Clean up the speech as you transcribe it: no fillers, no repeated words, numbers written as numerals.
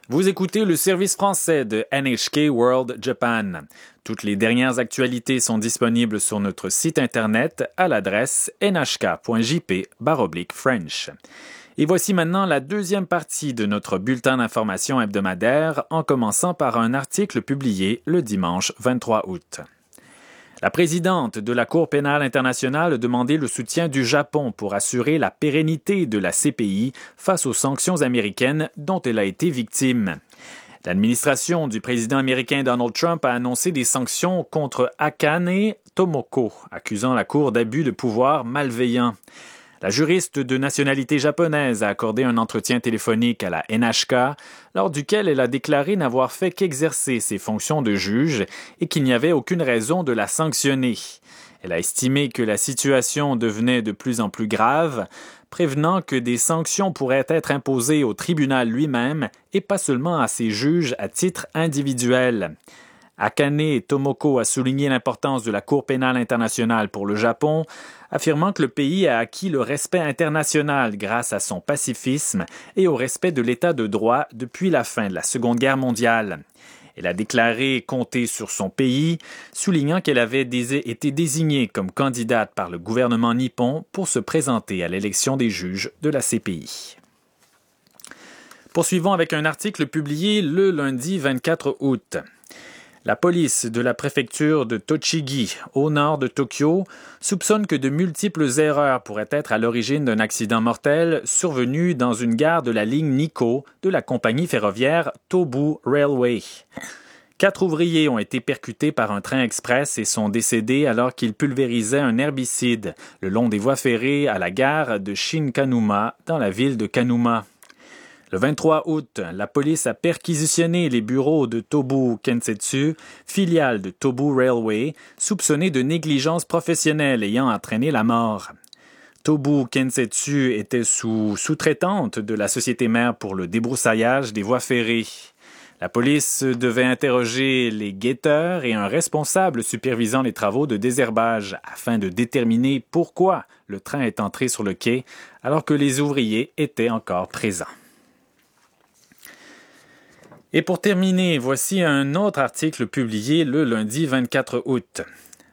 Vous écoutez le service français de NHK World Japan. Toutes les dernières actualités sont disponibles sur notre site internet à l'adresse nhk.jp/French. Et voici maintenant la deuxième partie de notre bulletin d'information hebdomadaire, en commençant par un article publié le dimanche 23 août. La présidente de la Cour pénale internationale a demandé le soutien du Japon pour assurer la pérennité de la CPI face aux sanctions américaines dont elle a été victime. L'administration du président américain Donald Trump a annoncé des sanctions contre Akane Tomoko, accusant la Cour d'abus de pouvoir malveillant. La juriste de nationalité japonaise a accordé un entretien téléphonique à la NHK, lors duquel elle a déclaré n'avoir fait qu'exercer ses fonctions de juge et qu'il n'y avait aucune raison de la sanctionner. Elle a estimé que la situation devenait de plus en plus grave, prévenant que des sanctions pourraient être imposées au tribunal lui-même et pas seulement à ses juges à titre individuel. Akane Tomoko a souligné l'importance de la Cour pénale internationale pour le Japon, affirmant que le pays a acquis le respect international grâce à son pacifisme et au respect de l'état de droit depuis la fin de la Seconde Guerre mondiale. Elle a déclaré compter sur son pays, soulignant qu'elle avait été désignée comme candidate par le gouvernement nippon pour se présenter à l'élection des juges de la CPI. Poursuivons avec un article publié le lundi 24 août. La police de la préfecture de Tochigi, au nord de Tokyo, soupçonne que de multiples erreurs pourraient être à l'origine d'un accident mortel survenu dans une gare de la ligne Nikko de la compagnie ferroviaire Tobu Railway. 4 ouvriers ont été percutés par un train express et sont décédés alors qu'ils pulvérisaient un herbicide le long des voies ferrées à la gare de Shinkanuma dans la ville de Kanuma. Le 23 août, la police a perquisitionné les bureaux de Tobu Kensetsu, filiale de Tobu Railway, soupçonnée de négligence professionnelle ayant entraîné la mort. Tobu Kensetsu était sous-traitante de la société mère pour le débroussaillage des voies ferrées. La police devait interroger les guetteurs et un responsable supervisant les travaux de désherbage afin de déterminer pourquoi le train est entré sur le quai alors que les ouvriers étaient encore présents. Et pour terminer, voici un autre article publié le lundi 24 août.